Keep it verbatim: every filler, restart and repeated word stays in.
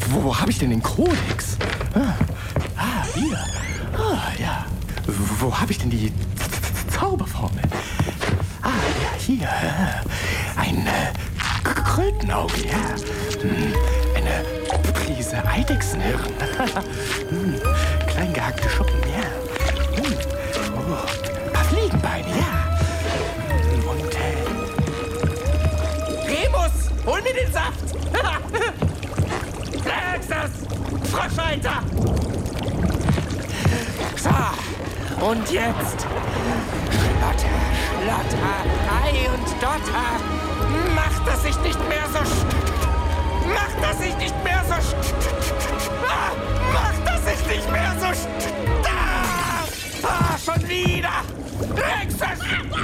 wo, wo habe ich denn den Kodex? Ah, ah hier. Ah, ja. Wo, wo habe ich denn die Z- Z- Zauberformel? Ah, ja, hier. Ein äh, K- Krötenauge, ja. Hm, eine Prise Eidechsenhirn. hm, klein gehackte Schuppen, ja. Hm, oh, ein paar Fliegenbeine, ja. Hm, und, äh... Remus, hol mir den Saft! Praxis! Froschhalter! So, und jetzt... Schlotter, Schlotter, Ei und Dotter. Mach, dass ich nicht mehr so... st- Mach, dass ich nicht mehr so... st- Ah, Mach, dass ich nicht mehr so... st- Ah, ah, schon wieder! Rexus!